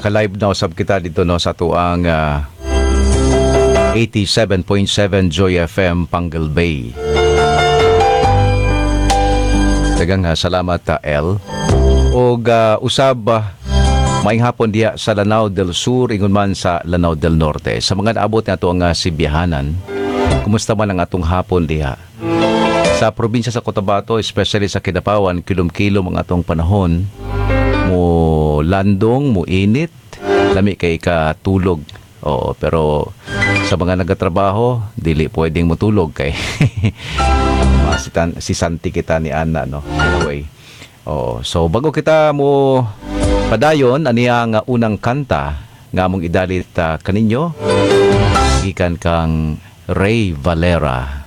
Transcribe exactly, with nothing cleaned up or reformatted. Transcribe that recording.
naka-live na usab kita dito no sa tuang uh, eighty-seven point seven Joy F M Pangal Bay. Dagang uh, salamat ta uh, L. Og uh, usab uh, maayong hapon diya sa Lanao del Sur ingon man sa Lanao del Norte. Sa mga naabot nato ang uh, Sibihanan, kumusta man ang atong hapon diha? Sa probinsya sa Cotabato, especially sa Kidapawan, kilom-kilom ang atong panahon. Mo landong, mo init, lami kay katulog. Oo, pero sa mga nagatrabaho, dili pwedeng mutulog kay si, tan, si Santi kita ni Ana, no? Anyway. Oo, so bago kita mo padayon, ani ang unang kanta nga mong idalit uh, kaninyo, gikan kang Ray Valera.